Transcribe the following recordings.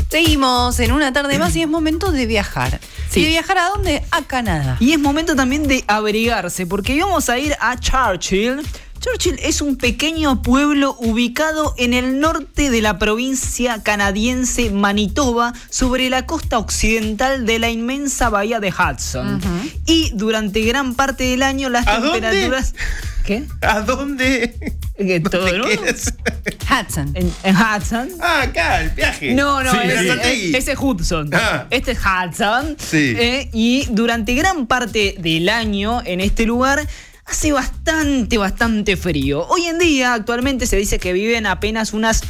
Seguimos en una tarde más y es momento de viajar. Sí. ¿Y de viajar a dónde? A Canadá. Y es momento también de abrigarse, porque vamos a ir a Churchill. Churchill es un pequeño pueblo ubicado en el norte de la provincia canadiense Manitoba, sobre la costa occidental de la inmensa bahía de Hudson. Y durante gran parte del año las temperaturas... ¿Qué? ¿A dónde? ¿Todo de nuevo? Hudson. En Hudson. Ah, acá, el viaje. No, Sí, ese es Hudson. Ah. Este es Hudson. Sí. Y durante gran parte del año en este lugar hace bastante frío. Hoy en día, actualmente, se dice que viven apenas unas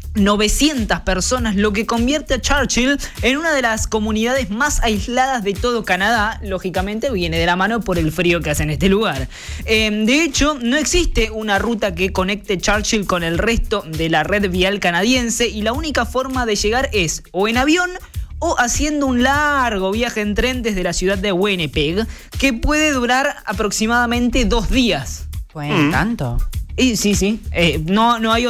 900 personas, lo que convierte a Churchill en una de las comunidades más aisladas de todo Canadá. Lógicamente viene de la mano por el frío que hace en este lugar. De hecho, no existe una ruta que conecte Churchill con el resto de la red vial canadiense y la única forma de llegar es o en avión o haciendo un largo viaje en tren desde la ciudad de Winnipeg, que puede durar aproximadamente 2 días. Bueno, tanto. Y sí. No hay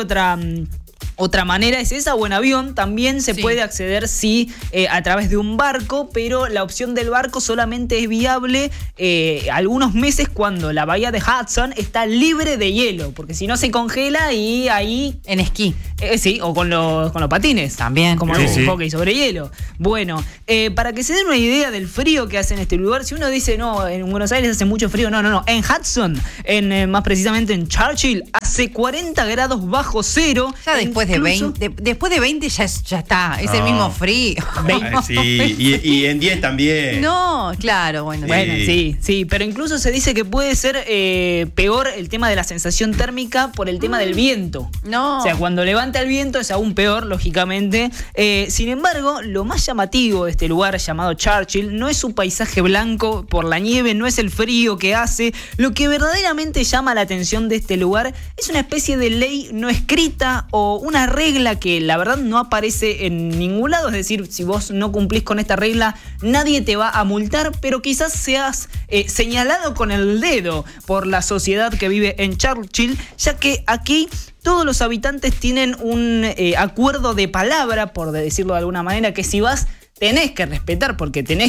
otra manera, es esa, o en avión. También se puede acceder, a través de un barco, pero la opción del barco solamente es viable algunos meses cuando la bahía de Hudson está libre de hielo, porque si no se congela y ahí... En esquí. Sí, o con los patines. También. Como el hockey sobre hielo. Bueno, para que se den una idea del frío que hace en este lugar, si uno dice, no, en Buenos Aires hace mucho frío, no. En Hudson, más precisamente en Churchill, hace 40 grados bajo cero. Ya después de 20 ya está, es el mismo frío. Sí, y en 10 también. No, claro, bueno. Sí, pero incluso se dice que puede ser peor el tema de la sensación térmica por el tema del viento. No. O sea, cuando levanta el viento es aún peor, lógicamente. Sin embargo, lo más llamativo de este lugar llamado Churchill no es su paisaje blanco por la nieve, no es el frío que hace. Lo que verdaderamente llama la atención de este lugar es una especie de ley no escrita o una regla que la verdad no aparece en ningún lado. Es decir, si vos no cumplís con esta regla, nadie te va a multar, pero quizás seas señalado con el dedo por la sociedad que vive en Churchill, ya que aquí todos los habitantes tienen un acuerdo de palabra, por decirlo de alguna manera, que si vas tenés que respetar, porque tenés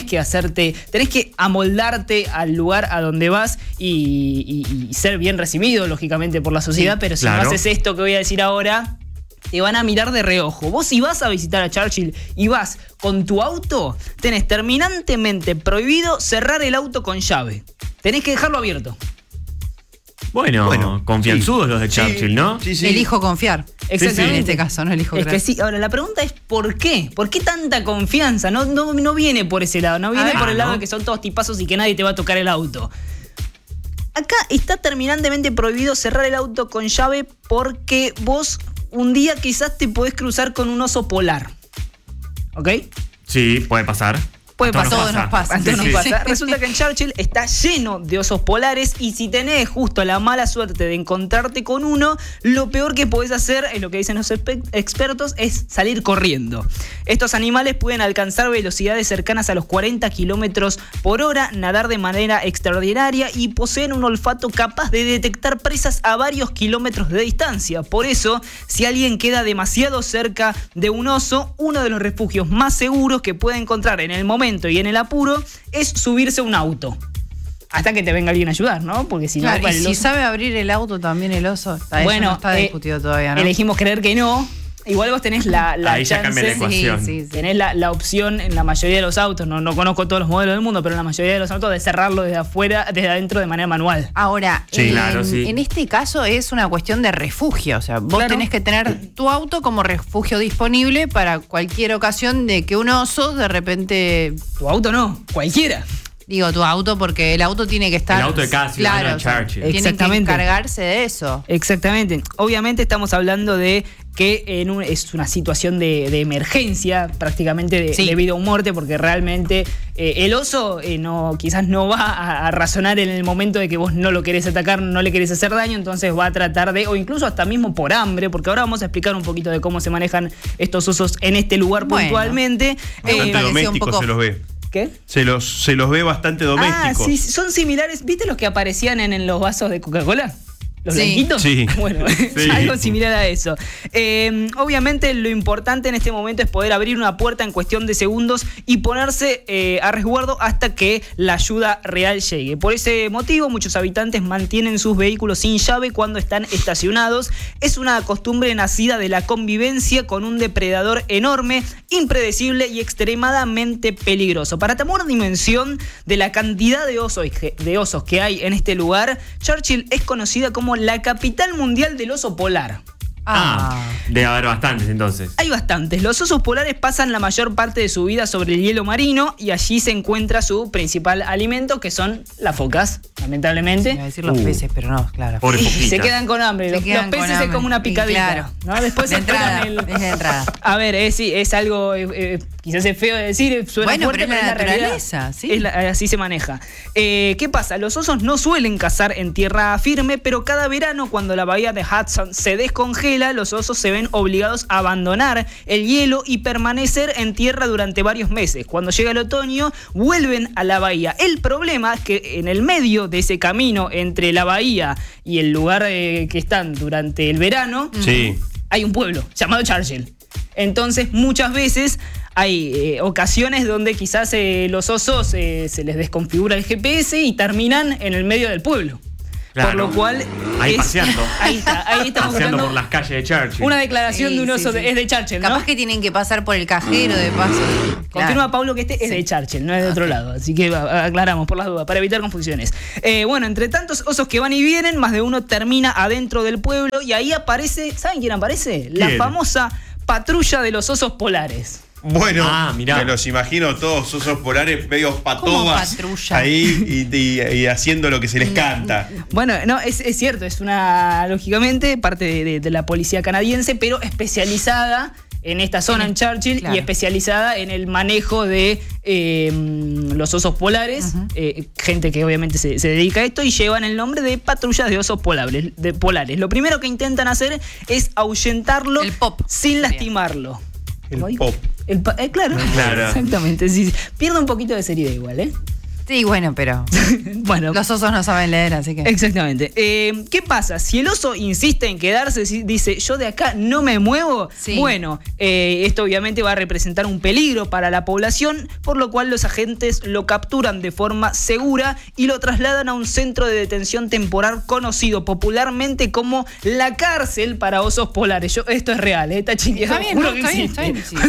que amoldarte al lugar a donde vas y ser bien recibido, lógicamente, por la sociedad. Pero si no haces esto que voy a decir ahora, te van a mirar de reojo. Vos, si vas a visitar a Churchill y vas con tu auto, tenés terminantemente prohibido cerrar el auto con llave. Tenés que dejarlo abierto. Bueno, confianzudos los de Churchill, ¿no? Sí. Elijo confiar. Exactamente. En este caso, no elijo creer. Es que sí. Ahora, la pregunta es ¿por qué? ¿Por qué tanta confianza? No viene por ese lado. No viene por el lado de que son todos tipazos y que nadie te va a tocar el auto. Acá está terminantemente prohibido cerrar el auto con llave porque vos un día quizás te podés cruzar con un oso polar. ¿Ok? Sí, puede pasar. Puede pasar. Todo nos pasa. Resulta que en Churchill está lleno de osos polares y si tenés justo la mala suerte de encontrarte con uno, lo peor que podés hacer, es lo que dicen los expertos, es salir corriendo. Estos animales pueden alcanzar velocidades cercanas a los 40 kilómetros por hora, nadar de manera extraordinaria y poseen un olfato capaz de detectar presas a varios kilómetros de distancia. Por eso, si alguien queda demasiado cerca de un oso, uno de los refugios más seguros que puede encontrar en el momento y en el apuro es subirse a un auto. Hasta que te venga alguien a ayudar, ¿no? Porque si claro, no... y si sabe abrir el auto también el oso, eso no está discutido todavía, ¿no? Elegimos creer que no. Igual vos tenés la ahí chance, ya cambia la ecuación. Sí. Tenés la opción en la mayoría de los autos, no conozco todos los modelos del mundo, pero en la mayoría de los autos de cerrarlo desde afuera, desde adentro de manera manual. Ahora, en este caso es una cuestión de refugio, o sea, vos tenés que tener tu auto como refugio disponible para cualquier ocasión de que un oso de repente... Tu auto no, cualquiera. Digo, tu auto, porque el auto tiene que estar... El auto de cada ciudadano de Churchill. Tienen que encargarse de eso. Exactamente. Obviamente estamos hablando de que es una situación de emergencia, prácticamente de vida o muerte, porque realmente el oso quizás no va a razonar en el momento de que vos no lo querés atacar, no le querés hacer daño, entonces va a tratar de, o incluso hasta mismo por hambre, porque ahora vamos a explicar un poquito de cómo se manejan estos osos en este lugar puntualmente. Bastante domésticos se los ve. ¿Qué? Se los ve bastante domésticos. Sí, son similares. ¿Viste los que aparecían en los vasos de Coca-Cola? ¿Los blanquitos? Sí. Bueno, Sí. algo similar a eso. Obviamente lo importante en este momento es poder abrir una puerta en cuestión de segundos y ponerse a resguardo hasta que la ayuda real llegue. Por ese motivo, muchos habitantes mantienen sus vehículos sin llave cuando están estacionados. Es una costumbre nacida de la convivencia con un depredador enorme, impredecible y extremadamente peligroso. Para tomar dimensión de la cantidad de osos que hay en este lugar, Churchill es conocida como la capital mundial del oso polar. Debe haber bastantes entonces. Hay bastantes. Los osos polares pasan la mayor parte de su vida sobre el hielo marino y allí se encuentra su principal alimento, que son las focas, lamentablemente. Iba a decir los peces, pero no, claro. Pobre foquita. Se quedan con hambre. Los peces es como una picadita. Claro. ¿No? Después de entrada, esperan de entrada. A ver, es algo, quizás es feo de decir, suena Bueno, fuerte, pero es la naturaleza, realidad. ¿sí? Así se maneja. ¿Qué pasa? Los osos no suelen cazar en tierra firme, pero cada verano, cuando la bahía de Hudson se descongela, los osos se ven obligados a abandonar el hielo y permanecer en tierra durante varios meses. Cuando llega el otoño, vuelven a la bahía. El problema es que en el medio de ese camino entre la bahía y el lugar que están durante el verano, hay un pueblo llamado Churchill. Entonces, muchas veces hay ocasiones donde quizás los osos se les desconfigura el GPS y terminan en el medio del pueblo. Claro. Por lo cual. Ahí paseando. Ahí estamos paseando buscando por las calles de Churchill. una declaración de un oso. Es de Churchill, ¿no? Capaz que tienen que pasar por el cajero de paso. Confirma Pablo que es de Churchill, no es de otro lado. Así que aclaramos por las dudas, para evitar confusiones. Bueno, entre tantos osos que van y vienen, más de uno termina adentro del pueblo y ahí aparece, ¿saben quién aparece? La famosa patrulla de los osos polares. Bueno, mirá. me los imagino todos osos polares medio patobas ahí y haciendo lo que se les canta. Bueno, no, es cierto, es lógicamente, parte de la policía canadiense, pero especializada en esta zona, en Churchill, y especializada en el manejo de los osos polares. Gente que obviamente se dedica a esto y llevan el nombre de patrullas de osos polares. Lo primero que intentan hacer es ahuyentarlo sin lastimarlo. El pop. Claro, exactamente. Sí. Pierde un poquito de seriedad igual, ¿eh? Sí, bueno, pero bueno, los osos no saben leer, así que... Exactamente. ¿Qué pasa? Si el oso insiste en quedarse, dice, yo de acá no me muevo, bueno, esto obviamente va a representar un peligro para la población, por lo cual los agentes lo capturan de forma segura y lo trasladan a un centro de detención temporal conocido popularmente como la cárcel para osos polares. Esto es real, está chingado. Está bien, está bien. Sí,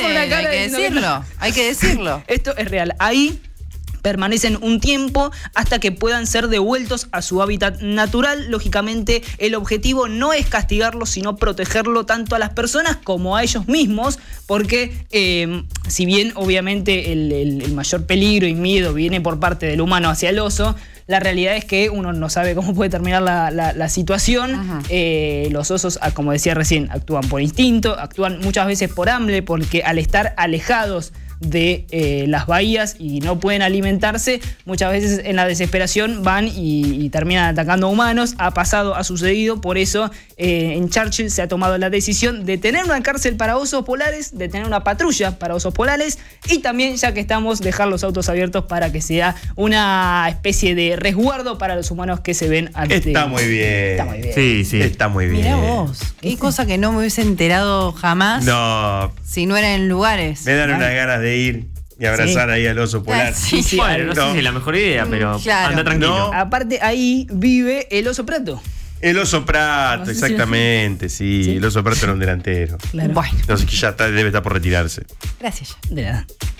hay que decirlo. Esto es real. Ahí permanecen un tiempo hasta que puedan ser devueltos a su hábitat natural. Lógicamente, el objetivo no es castigarlo, sino protegerlo tanto a las personas como a ellos mismos, porque si bien obviamente el mayor peligro y miedo viene por parte del humano hacia el oso, la realidad es que uno no sabe cómo puede terminar la situación. Los osos, como decía recién, actúan por instinto, actúan muchas veces por hambre, porque al estar alejados de las bahías y no pueden alimentarse, muchas veces en la desesperación van y terminan atacando a humanos. Ha sucedido, por eso en Churchill se ha tomado la decisión de tener una cárcel para osos polares, de tener una patrulla para osos polares y también, ya que estamos, dejar los autos abiertos para que sea una especie de resguardo para los humanos que se ven ante. Está muy bien. Está muy bien. Sí. Está muy bien. Mirá vos, qué cosa que no me hubiese enterado jamás. No. Si no era en lugares. Me dan unas ganas de ir y abrazar ahí al oso polar. Sí, bueno, no sé si es la mejor idea, pero anda tranquilo. No. Aparte, ahí vive el oso prato. El oso prato, No sé exactamente, sí. El oso prato era un delantero. Claro. Bueno, Entonces que ya debe estar por retirarse. gracias. De nada.